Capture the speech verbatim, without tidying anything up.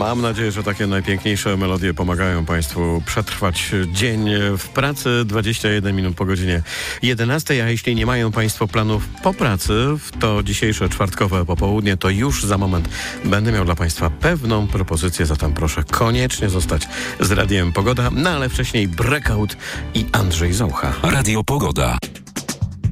Mam nadzieję, że takie najpiękniejsze melodie pomagają Państwu przetrwać dzień w pracy. dwadzieścia jeden minut po godzinie jedenastej, a jeśli nie mają Państwo planów po pracy, w to dzisiejsze czwartkowe popołudnie, to już za moment będę miał dla Państwa pewną propozycję, zatem proszę koniecznie zostać z Radiem Pogoda, no ale wcześniej Breakout i Andrzej Zaucha. Radio Pogoda.